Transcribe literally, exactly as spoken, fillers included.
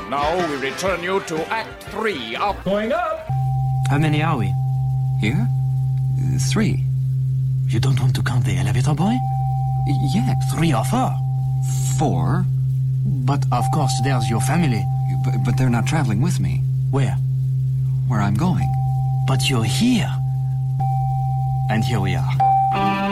Now we return you to Act Three of Going up! How many are we? Here? Uh, Three. You don't want to count the elevator boy? Yes. Three or four? Four. But of course there's your family. But, but they're not traveling with me. Where? Where I'm going. But you're here. And here we are.